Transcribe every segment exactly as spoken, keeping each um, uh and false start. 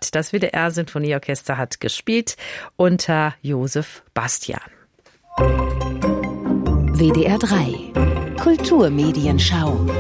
hat. Das W D R-Sinfonieorchester hat gespielt unter Josef Bastian. W D R drei Kulturmedienschau.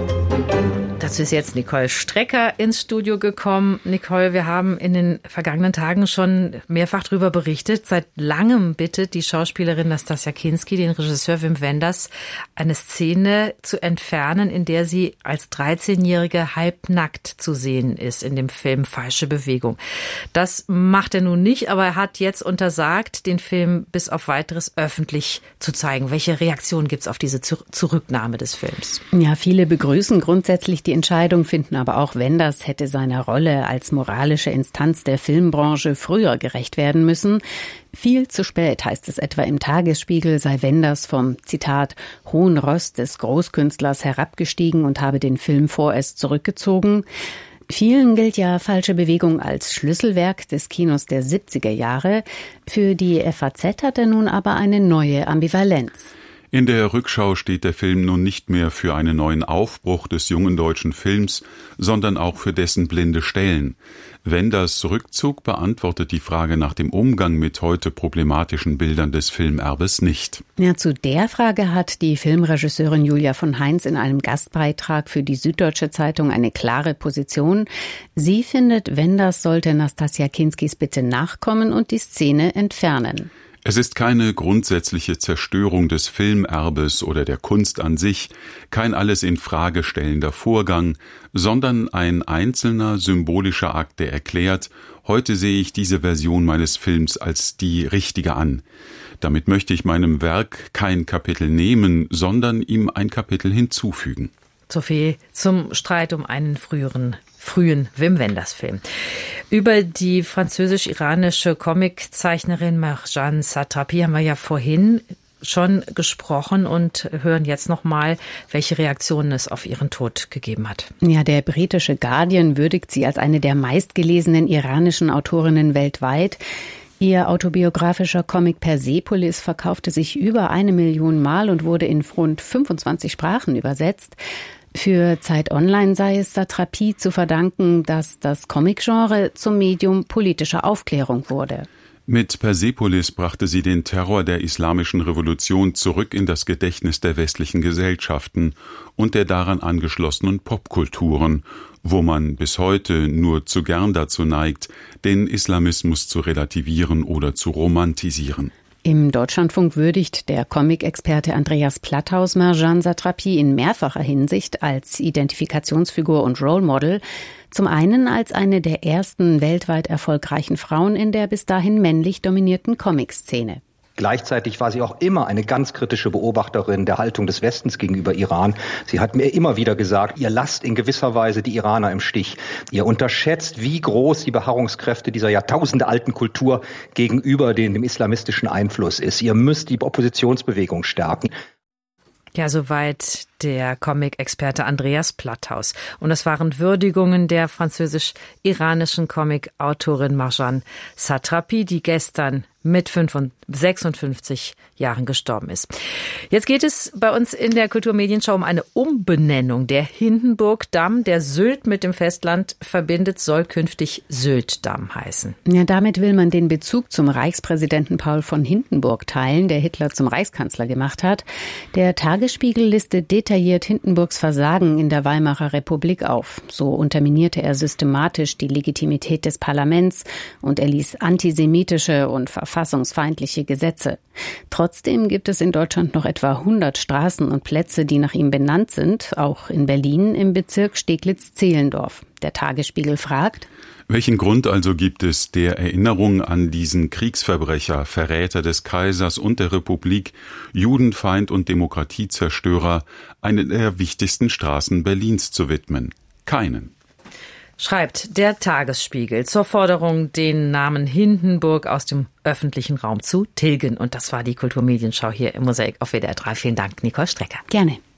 Dazu ist jetzt Nicole Strecker ins Studio gekommen. Nicole, wir haben in den vergangenen Tagen schon mehrfach darüber berichtet. Seit langem bittet die Schauspielerin Nastassja Kinski den Regisseur Wim Wenders, eine Szene zu entfernen, in der sie als dreizehnjährige halbnackt zu sehen ist in dem Film Falsche Bewegung. Das macht er nun nicht, aber er hat jetzt untersagt, den Film bis auf Weiteres öffentlich zu zeigen. Welche Reaktion gibt es auf diese Zur- Zurücknahme des Films? Ja, viele begrüßen grundsätzlich die Entscheidung, finden aber auch, Wenders hätte seiner Rolle als moralische Instanz der Filmbranche früher gerecht werden müssen. Viel zu spät, heißt es etwa im Tagesspiegel, sei Wenders vom, Zitat, hohen Ross des Großkünstlers herabgestiegen und habe den Film vorerst zurückgezogen. Vielen gilt ja Falsche Bewegung als Schlüsselwerk des Kinos der siebziger Jahre. Für die F A Z hat er nun aber eine neue Ambivalenz. In der Rückschau steht der Film nun nicht mehr für einen neuen Aufbruch des jungen deutschen Films, sondern auch für dessen blinde Stellen. Wenders Rückzug beantwortet die Frage nach dem Umgang mit heute problematischen Bildern des Filmerbes nicht. Ja, zu der Frage hat die Filmregisseurin Julia von Heinz in einem Gastbeitrag für die Süddeutsche Zeitung eine klare Position. Sie findet, Wenders sollte Nastassja Kinskis Bitte nachkommen und die Szene entfernen. Es ist keine grundsätzliche Zerstörung des Filmerbes oder der Kunst an sich, kein alles in Frage stellender Vorgang, sondern ein einzelner symbolischer Akt, der erklärt, heute sehe ich diese Version meines Films als die richtige an. Damit möchte ich meinem Werk kein Kapitel nehmen, sondern ihm ein Kapitel hinzufügen. So viel zum Streit um einen früheren frühen Wim Wenders-Film. Über die französisch-iranische Comiczeichnerin Marjane Satrapi haben wir ja vorhin schon gesprochen und hören jetzt nochmal, welche Reaktionen es auf ihren Tod gegeben hat. Ja, der britische Guardian würdigt sie als eine der meistgelesenen iranischen Autorinnen weltweit. Ihr autobiografischer Comic Persepolis verkaufte sich über eine Million Mal und wurde in rund fünfundzwanzig Sprachen übersetzt. Für Zeit Online sei es Satrapi zu verdanken, dass das Comic-Genre zum Medium politischer Aufklärung wurde. Mit Persepolis brachte sie den Terror der islamischen Revolution zurück in das Gedächtnis der westlichen Gesellschaften und der daran angeschlossenen Popkulturen, wo man bis heute nur zu gern dazu neigt, den Islamismus zu relativieren oder zu romantisieren. Im Deutschlandfunk würdigt der Comic-Experte Andreas Platthaus Marjane Satrapi in mehrfacher Hinsicht als Identifikationsfigur und Role Model. Zum einen als eine der ersten weltweit erfolgreichen Frauen in der bis dahin männlich dominierten Comic-Szene. Gleichzeitig war sie auch immer eine ganz kritische Beobachterin der Haltung des Westens gegenüber Iran. Sie hat mir immer wieder gesagt, ihr lasst in gewisser Weise die Iraner im Stich. Ihr unterschätzt, wie groß die Beharrungskräfte dieser jahrtausendealten Kultur gegenüber dem, dem islamistischen Einfluss ist. Ihr müsst die Oppositionsbewegung stärken. Ja, soweit der Comic-Experte Andreas Platthaus. Und es waren Würdigungen der französisch-iranischen Comic-Autorin Marjane Satrapi, die gestern mit sechsundfünfzig Jahren gestorben ist. Jetzt geht es bei uns in der Kulturmedienschau um eine Umbenennung. Der Hindenburgdamm, der Sylt mit dem Festland verbindet, soll künftig Syltdamm heißen. Ja, damit will man den Bezug zum Reichspräsidenten Paul von Hindenburg teilen, der Hitler zum Reichskanzler gemacht hat. Der Tagesspiegel listet detailliert Hindenburgs Versagen in der Weimarer Republik auf. So unterminierte er systematisch die Legitimität des Parlaments und er ließ antisemitische und verfassungsfeindliche Gesetze. Trotzdem gibt es in Deutschland noch etwa hundert Straßen und Plätze, die nach ihm benannt sind, auch in Berlin im Bezirk Steglitz-Zehlendorf. Der Tagesspiegel fragt: Welchen Grund also gibt es, der Erinnerung an diesen Kriegsverbrecher, Verräter des Kaisers und der Republik, Judenfeind und Demokratiezerstörer, eine der wichtigsten Straßen Berlins zu widmen? Keinen. Schreibt der Tagesspiegel zur Forderung, den Namen Hindenburg aus dem öffentlichen Raum zu tilgen. Und das war die Kulturmedienschau hier im Mosaik auf W D R drei. Vielen Dank, Nicole Strecker. Gerne.